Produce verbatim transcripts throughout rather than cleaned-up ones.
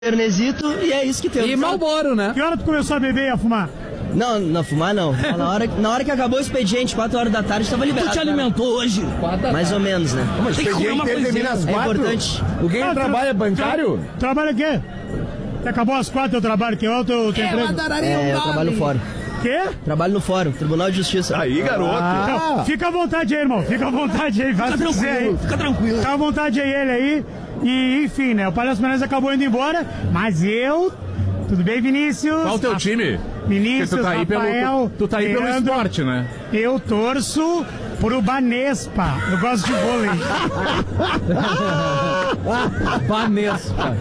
Ernesito e é isso que tem. E Malboro, né? Que hora tu começou a beber e a fumar? Não, não fumar não. Na hora, na hora que acabou o expediente, quatro horas da tarde, tava liberado. Tu te alimentou cara. hoje? Mais ou menos, né? Mas tem que comer uma coisinha. É importante. O quem Ah, trabalha tra bancário? Tra trabalha o quê? Que acabou às quatro eu trabalho, que é o teu, teu emprego? É, eu trabalho no fórum. Quê? Trabalho no fórum, Tribunal de Justiça. Aí, garoto. Ah, então, fica à vontade aí, irmão. Fica à vontade aí. Fica tranquilo, fica tranquilo. Fica à vontade aí, ele aí. E, enfim, né? O Palhaço Menezes acabou indo embora, mas eu... Tudo bem, Vinícius? Qual o teu time? Vinícius, Porque tu tá aí Rafael, pelo, tu, tu tá aí pelo Leandro, esporte, né? Eu torço pro Banespa. Eu gosto de vôlei. Banespa.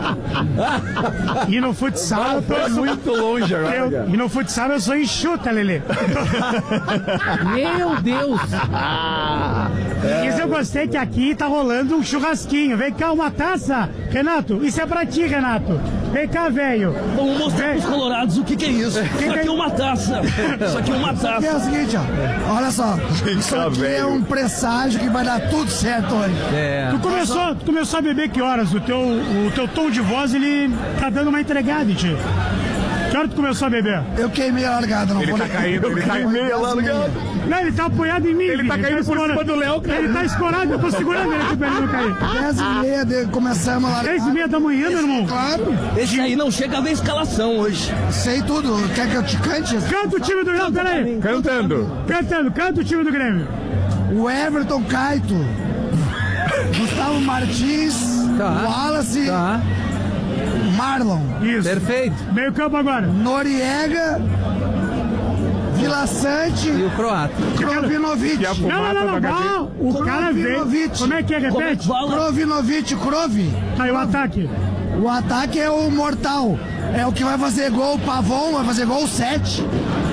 E no futsal eu torço... Muito longe agora. Eu, e no futsal eu sou enxuta, Lelê. Meu Deus. Isso eu gostei que aqui tá rolando um churrasquinho. Vem cá uma taça, Renato. Isso é pra ti, Renato. Vem cá, velho. Vamos mostrar Vem. pros colorados o que que é isso. Isso aqui é uma taça. Isso aqui é uma É o taça. seguinte, ó. Olha só. Isso aqui é um presságio que vai dar tudo certo hoje. É. Tu começou, tu começou a beber que horas? O teu, o teu tom de voz, ele tá dando uma entregada, tio. Que hora tu começou a beber? Eu queimei a largada, não Ele vou tá negar. caindo, ele tá Queimei a largada. Não, ele tá apoiado em mim. Ele tá filho. caindo por escorado. cima do Léo, cara. Ele tá escorado, eu tô segurando ele aqui pra ele não cair. Dez e meia de, começamos a largada. Dez e meia da manhã, meu irmão. Claro, Esse aí não chega a ver escalação hoje. sei tudo. Quer que eu te cante? Canta o time do Grêmio, peraí. Cantando. Cantando, canta o time do Grêmio. O Everton Caito, Gustavo Martins, Tá. Wallace, Tá. Marlon, Isso. Perfeito. Meio campo agora. Noriega, Vila Sante, E o croata. Krovinovic. Que a Não, fumaça não, não, da não. gatinha. não. O cara veio. Krovinovic. Como é que é? Como é que Repete. fala? Krovinovic, Krove. Aí o ataque. O ataque é o mortal. É o que vai fazer gol, o Pavon vai fazer gol sete.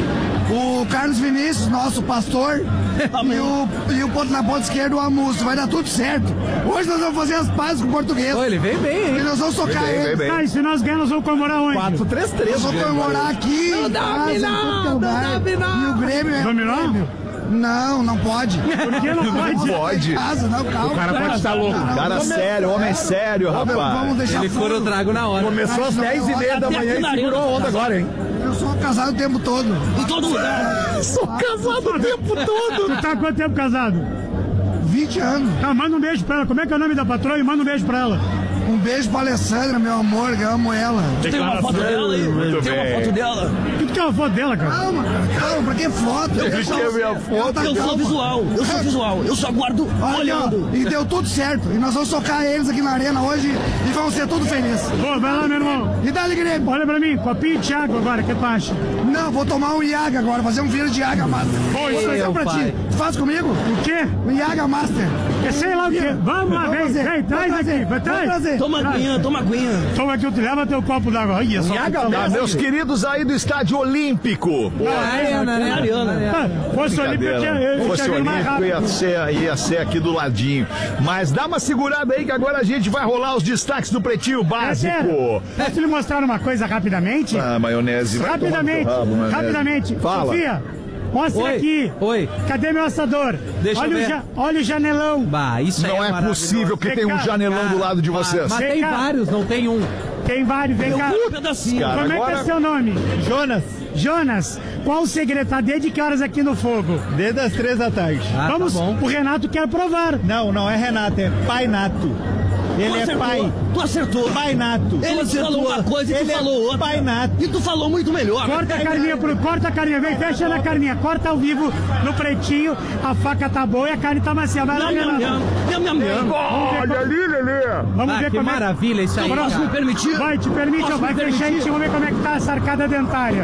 O Carlos Vinícius, nosso pastor. E o, e o ponto na ponta esquerda, o Amusso. Vai dar tudo certo. Hoje nós vamos fazer as pazes com o português. Pô, ele veio bem, E hein? nós vamos socar Vem, vem, ele. vem. Tá, e se nós ganharmos, nós vamos comemorar onde? quatro três três. Nós vamos comemorar aqui. Não dá, não, não dá, não. E o Grêmio é. Dominó? Não, não pode. Por que não pode? Pode. Em casa, não, calma. O cara pode estar louco. Cara sério, homem sério, Vamos, vamos rapaz. deixar Ele fura o trago na hora. Começou às dez e meia da Até manhã aqui na e segurou a arena, onda agora, hein? Eu sou casado o tempo todo. Em todo lugar. Sou casado o tempo todo. Tu tá há quanto tempo casado? vinte anos. Tá, manda um beijo pra ela. Como é que é o nome da patroa? E manda um beijo pra ela. Um beijo pra Alessandra, meu amor, que eu amo ela. Tem uma foto dela aí. Muito Tem uma bem. foto dela. O que, que é uma foto dela, cara? Calma, cara, calma, pra que foto? Ele quer ver a foto. Tá Eu sou calma. visual. Eu sou visual. Eu só guardo Olha, olhando. ó, e deu tudo certo. E nós vamos socar eles aqui na arena hoje e vamos ser tudo felizes. Pô, vai lá, meu irmão. E dá-lhe, Grêmio. Olha pra mim, copinho de água agora, o que tu acha? Não, vou tomar um Iaga agora, fazer um vira de Iaga Master. Pô, isso Vou aí fazer Meu pra pai. ti. Tu faz comigo? O quê? Um Iaga Master. É sei lá o quê. Vamos lá, Vamos vem, fazer. vem, traz Vamos aqui, fazer. vai, Vamos traz. fazer. Toma aguinha, toma aguinha. Toma aqui, tu leva teu copo d'água. Olha só. Tá, meus queridos aí do Estádio Olímpico. Pô, Ariana, né? Ariana. Ah, fosse o Olímpico, eu tinha, eu, eu Fosse tinha vindo mais olímpico, rápido. ia ser, ia ser aqui do ladinho. Mas dá uma segurada aí que agora a gente vai rolar os destaques do Pretinho É Básico. sério. Posso lhe mostrar uma coisa rapidamente? Ah, maionese. vai Rapidamente, tomar no rabo, maionese. rapidamente. Fala. Sofia, mostra Oi, aqui. oi. Cadê meu assador? Deixa olha, eu o ver. ja- olha o janelão. Bah, isso aí Não é, é maravilhoso. possível que Vem tenha um cá, janelão do lado de vocês. Mas Vem tem cá. vários, não tem um. Tem vários, vem cá. Um pedacinho. Cara, Como é que agora- é seu nome? Jonas, Jonas. Qual o segredo? Tá desde que horas aqui no fogo? desde as três da tarde. Ah, Vamos, tá bom. o Renato quer provar. Não, não é Renato, é Pai Nato. Ele Tu é acertou. pai. Tu acertou. Pai Nato. Ele te falou uma coisa e tu Ele é falou outra. Pai Nato. E tu falou muito melhor. Corta a carninha, pro, corta a carninha, vem, fecha na carninha, corta ao vivo no pretinho, a faca tá boa e a carne tá macia. Vai lá, Não, não, Renato. não. Não, não, não. Olha ali, Lelê. Vamos Ah, ver que como maravilha isso aí, Próximo Posso me cara. permitir? Vai, te permite, Posso ó, vai me fechar permitir? e vamos ver como é que tá essa arcada dentária.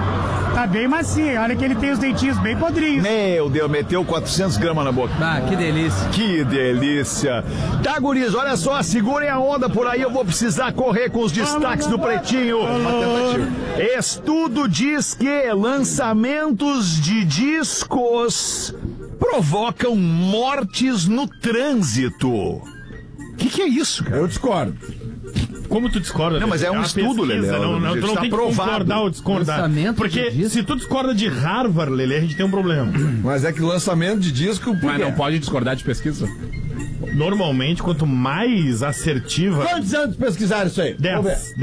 Tá bem macia, olha que ele tem os dentinhos bem podrinhos. Meu Deus, meteu quatrocentos gramas na boca. Ah, que delícia. Que delícia. Tá, guris, olha só, segurem a onda por aí, eu vou precisar correr com os destaques do Pretinho. Estudo diz que lançamentos de discos provocam mortes no trânsito. O que, que é isso, cara? Eu discordo. Como tu discorda? Não, mas é um uma estudo, pesquisa, Lelê. Não, não, tu não Está tem que provado. concordar ou discordar. Lançamento Porque de disco? se tu discorda de Harvard, Lelê, a gente tem um problema. Mas é que lançamento de disco... Mas não pode discordar de pesquisa. Normalmente, quanto mais assertiva. Quantos anos pesquisaram isso aí? Vamos ver. dez.